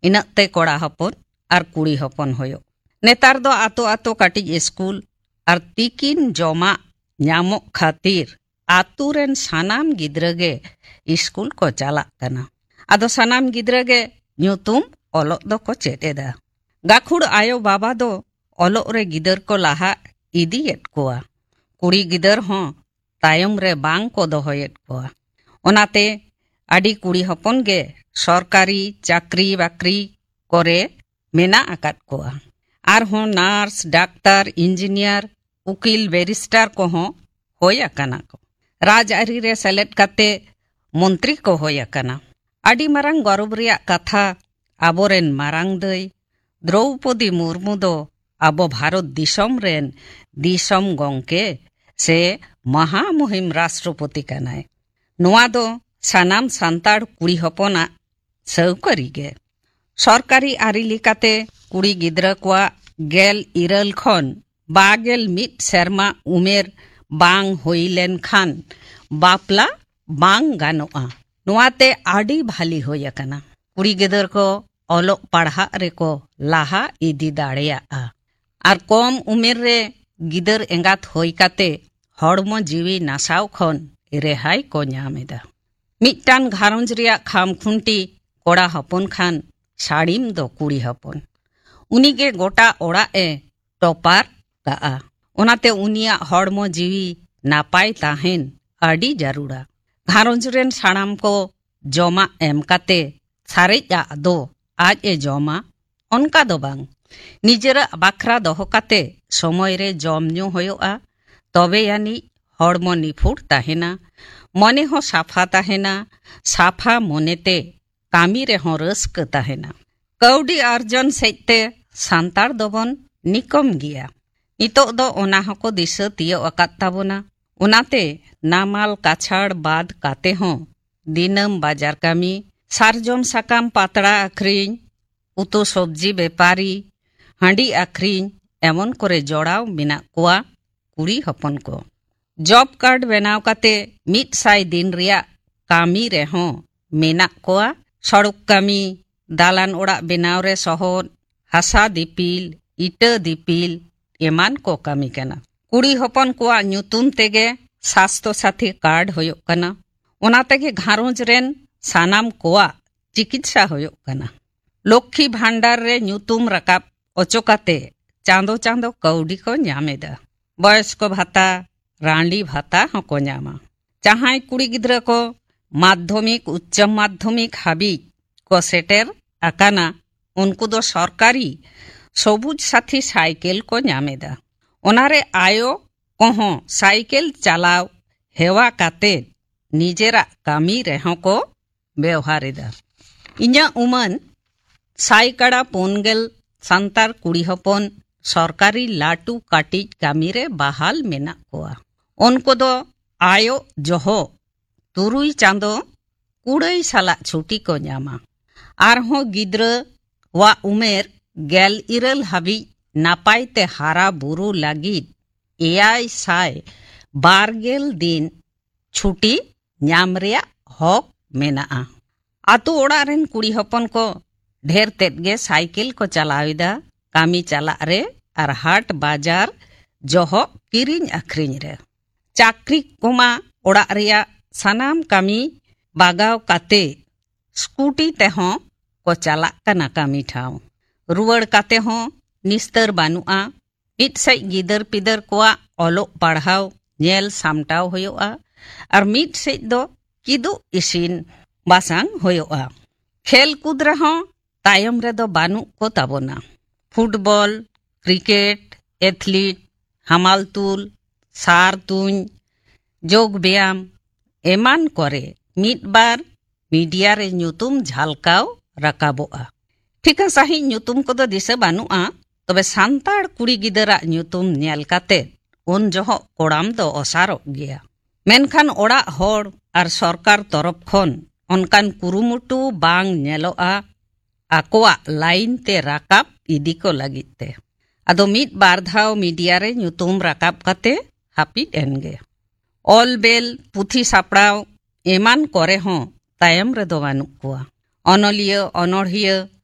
इनाते कोड़ा हपन और कुड़ी हपन होयो नेतार दो आतो आतो काटिज स्कूल और तिकिन जमा ᱧᱟᱢᱚᱜ खातिर आतु रेन सानाम गिद्रगे स्कूल को चालाक कना आदो सानाम गिद्रगे ᱧᱩᱛᱩᱢ ऑलोक दो को चेदेदा गाखुड़ आयो बाबा दो ऑलोक रे गिदर को लाहा इदीयेत कोआ कुड़ी गिदर हों तायम रे बांग को दोहोयेत कोआ ओनाते आडी कुड़ी हपन गे सरकारी चाकरी बाकरी करे मेना आकात कोआ आर हों नार्स डाक्टर इंजीनियर उकिल बैरिस्टर को हों होया कना को राजआरी रे सेलेट कते मंत्री को होया कना आडी मारांग गौरव रिया कथा आबोरेन मारांग दई द्रौपदी मुर्मू दो आबो भारत दिसम रेन दिसम गंके से महामुहिम राष्ट्रपति कनाय नुआ दो सानाम सान्ताड़ कुड़ी हपना सौकरी गे सरकारी आरी लिकाते कुड़ी गिद्रा कोआ गेल इरल खन बागेल मिट सेरमा उमेर बांग होइलेन खान बापला बांग गानोआ नुआते आडी भाली होया कना कुड़ी गिदर को ऑलोक पढ़ा रे को लाहा इदी दाड़ेया आर कम उमेर रे गिदर एंगात होई काते हड़मो जीवी नासाव खन रेहाई को ᱧᱟᱢᱮᱫᱟ मिटान घारंज रिया खाम खुंटी कोड़ा हपन खान साड़ीम दो कुड़ी हपन उनीगे गोटा ओड़ा ए टोपार काआ ओनाते उनिया हड़मो जीवी नापाय ताहेन आडी जारुड़ा घारंज रेन साड़ाम को जमा एम काते सारेजा दो आज ए जमा उनका दो बांग निजेरा बाखरा दोहो काते समय रे जम न्यू होयोआ तबे यानी हड़मो निफुट ताहेना मने हो साफा ताहेना साफा मनेते कामी रे हो रस्क ताहेना कौडी अर्जन सेते सांतार दोबन निकम गिया नितो दो ओना हको दिशा तियो अकात ताबोना ओनाते नामाल काछाड़ बाद काते हो दिनम बाजार कामी सारजम साकाम पातड़ा आखरीन उतो सब्जी बेपारी हांडी आखरीन एमन करे जोड़ाव मिना कोआ कुड़ी हपन को जॉब कार्ड बनाव काते 100 दिन रिया कामी रे हो मेना कोआ सड़क कामी दालान ओड़ा बनाव रे सहन हासा दिपिल इटा दिपिल एमान को कामी कना कुड़ी हपन कोआ ᱧᱩᱛᱩᱢ तेगे स्वास्थ्य साथी कार्ड होयो कना ओना तेगे घारोंज रेन सानाम कोआ चिकित्सा होयो कना लक्ष्मी भांडार रे ᱧᱩᱛᱩᱢ रकाब ओचोकाते चांदो चांदो कौडी को ᱧᱟᱢᱮᱫᱟ वयस्क भाता रांडी भाता हको ᱧᱟᱢᱟ जहां कुड़ी गिद्रा को माध्यमिक उच्च माध्यमिक हाबी को सेटेर आकाना उनको दो सरकारी सबुज साथी साइकिल को ᱧᱟᱢᱮᱫᱟ ओनारे आयो कोहो साइकिल चलाव हेवा काते निजेरा कामी रेहो को व्यवहारेदा इन्या उमन साइकड़ा पोनगेल सांतार कुड़ी हपन सरकारी लाटू काटिज कामी रे बहाल मेना कोआ उनको दो आयो जोहो तुरुई चांदो कुड़ई साला छुट्टी को ᱧᱟᱢᱟ आरहों गिद्रा वा उमेर गेल इरल हाबी नापायते हारा बुरु लागिद 212 दिन छुट्टी ᱧᱟᱢ रिया हक मेनाआ आतु ओड़ा रेन कुड़ी हपन को ढेर तेद गे साइकिल को चलाविदा कामी चला रे आर हाट बाजार जोहो किरिन आखरिन रे चाकरी कोमा ओड़ा रिया सानाम कामी बागाव काते स्कूटी ते हों को चला कना कामी ठाव रुवड़ काते हों निस्तर बानुआ मिट सई गिदर पिदर कोआ ऑलोक पढ़ाव नेल सामटाव होयोआ और मिट सई दो किदु इसिन बासांग होयोआ खेल कूद रहों तायम रे दो बानु को ताबोना फुटबॉल क्रिकेट एथलीट हमाल तुल सार तुन जोग व्यायाम एमान करे मिट बार मीडिया रे ᱧᱩᱛᱩᱢ झलकाव रकाबोआ ठिका सही ᱧᱩᱛᱩᱢ को दो दिसे बानुआ तबे सांताड़ कुड़ी गिदरा ᱧᱩᱛᱩᱢ नेल काते उन जोहो कोड़ाम दो ओसारो गया मेनखान ओड़ा होड़ और सरकार तरफ खन उनकान कुरुमुटु बांग नेलोआ आकोआ लाइन ते राकाब इदी को लगिते आदो मिट बार धाव मीडिया रे ᱧᱩᱛᱩᱢ राकाब काते हापिद एनगे ऑल बेल पुथी सापड़ाव एमान करे हों तायम रे दो बानुक कोआ अनलिया अनढ़िया